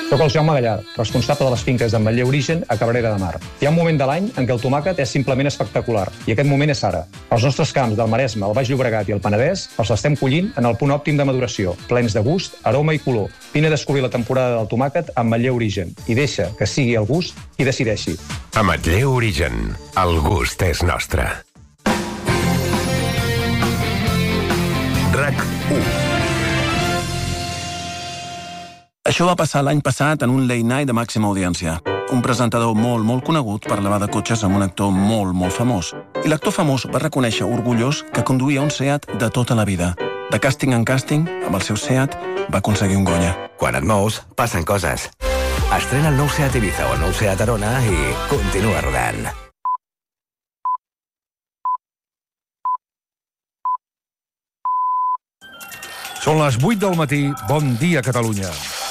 Soc el Jaume Gallard, responsable de les finques d'Ametller Origen a Cabrera de Mar. Hi ha un moment de l'any en què el tomàquet és simplement espectacular, i aquest moment és ara. Els nostres camps del Maresme, el Baix Llobregat i el Penedès els estem collint en el punt òptim de maduració, plens de gust, aroma i color. Vine a descobrir la temporada del tomàquet a Ametller Origen i deixa que sigui el gust qui decideixi. Ametller Origen, el gust és nostre. RAC 1. Això va passar l'any passat en un late night de màxima audiència. Un presentador molt conegut parlava de cotxes amb un actor molt famós. I l'actor famós va reconèixer orgullós que conduïa un Seat de tota la vida. De càsting en càsting, amb el seu Seat, va aconseguir un Goya. Quan et mous, passen coses. Estrena el nou Seat Ibiza o el nou Seat Arona i continua rodant. Són les 8 del matí. Bon dia, Catalunya.